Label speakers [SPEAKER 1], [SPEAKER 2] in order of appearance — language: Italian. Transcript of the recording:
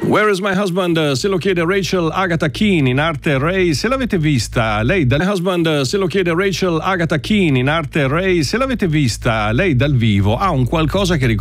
[SPEAKER 1] Where is my husband? Se lo chiede Rachel Agatha Keane, in arte Ray. Se l'avete vista, lei dal husband, se lo chiede Rachel Agatha Keane, in arte Ray. Se l'avete vista, lei dal vivo ha un qualcosa che ricorda